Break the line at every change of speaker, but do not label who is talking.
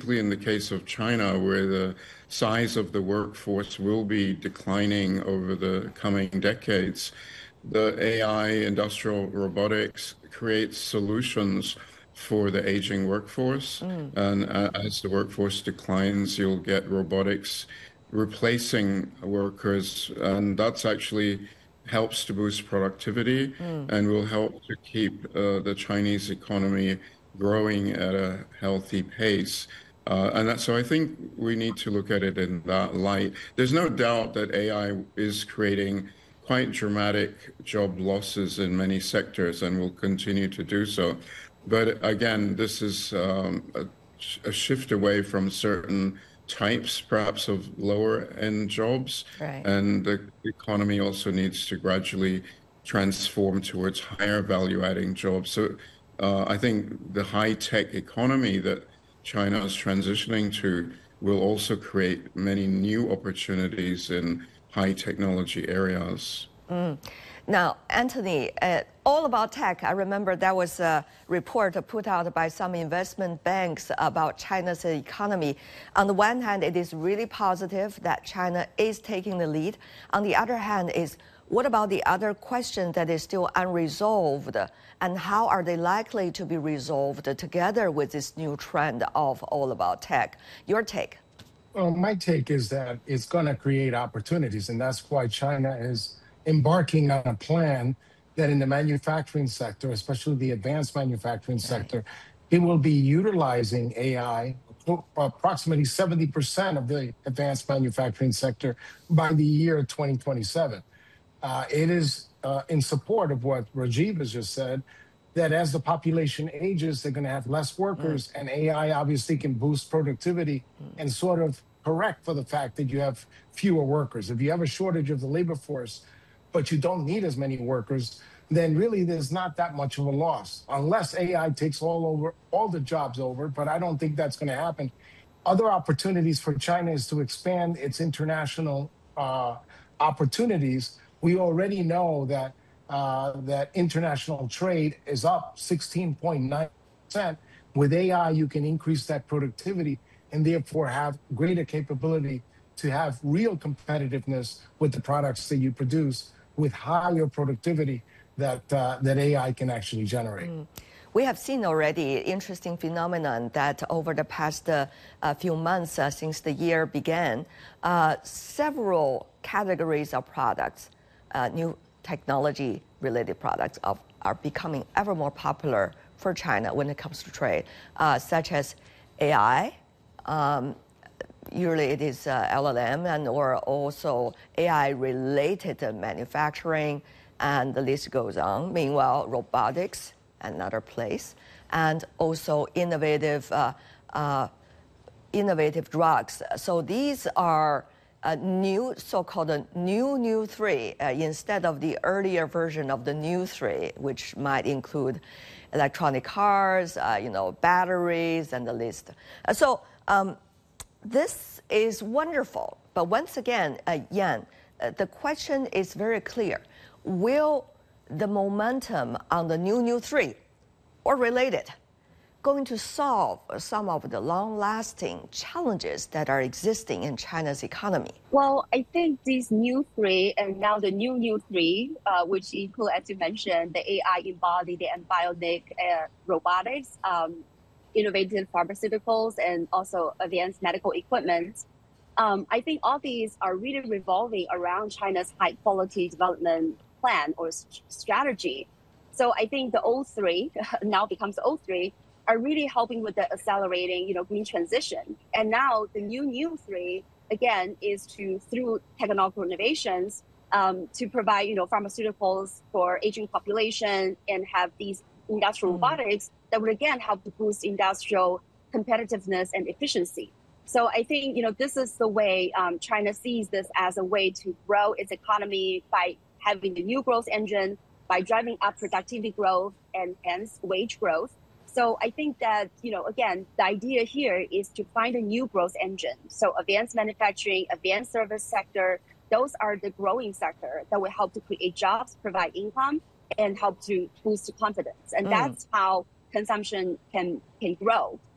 particularly in the case of China, where the size of the workforce will be declining over the coming decades, the AI, industrial robotics creates solutions for the aging workforce. And as the workforce declines, you'll get robotics replacing workers. And that's actually helps to boost productivity and will help to keep the Chinese economy growing at a healthy pace. So I think we need to look at it in that light. There's no doubt that AI is creating quite dramatic job losses in many sectors and will continue to do so. But again, this is a shift away from certain types, perhaps of lower end jobs.
Right.
And the economy also needs to gradually transform towards higher value adding jobs. So I think the high tech economy that China is transitioning to will also create many new opportunities in high technology areas.
Now, Anthony, all about tech. I remember there was a report put out by some investment banks about China's economy. On the one hand, it is really positive that China is taking the lead. On the other hand, what about the other question that is still unresolved, and how are they likely to be resolved together with this new trend of all about tech? Your take?
Well, my take is that it's going to create opportunities, and that's why China is embarking on a plan that in the manufacturing sector, especially the advanced manufacturing sector, it will be utilizing AI. Approximately 70% of the advanced manufacturing sector by the year 2027. It is in support of what Rajiv has just said, that as the population ages, they're going to have less workers, and AI obviously can boost productivity and sort of correct for the fact that you have fewer workers. If you have a shortage of the labor force, but you don't need as many workers, then really there's not that much of a loss, unless AI takes all the jobs over, but I don't think that's going to happen. Other opportunities for China is to expand its international opportunities. We already know that that international trade is up 16.9%. With AI, you can increase that productivity and therefore have greater capability to have real competitiveness with the products that you produce with higher productivity that AI can actually generate.
We have seen already interesting phenomenon that over the past few months since the year began, several categories of products, new technology-related products are becoming ever more popular for China when it comes to trade, such as AI. Usually it is LLM and or also AI-related manufacturing, and the list goes on. Meanwhile, robotics, another place, and also innovative drugs. So these are new, so-called new three, instead of the earlier version of the new three, which might include electronic cars, batteries, and the list. This is wonderful, but once again, Yan, the question is very clear. Will the momentum on the new three, or related, going to solve some of the long-lasting challenges that are existing in China's economy?
Well, I think these new three, and now the new three, which include, as you mentioned, the AI embodied and bionic robotics, innovative pharmaceuticals, and also advanced medical equipment. I think all these are really revolving around China's high-quality development plan or strategy. So I think the old three now becomes the old three are really helping with the accelerating, green transition. And now the new three again is through technological innovations to provide pharmaceuticals for aging population and have these industrial robotics that would again help to boost industrial competitiveness and efficiency. So I think this is the way China sees this as a way to grow its economy by having the new growth engine, by driving up productivity growth and hence wage growth. So I think that, again, the idea here is to find a new growth engine. So advanced manufacturing, advanced service sector, those are the growing sector that will help to create jobs, provide income, and help to boost confidence. And that's how consumption can grow.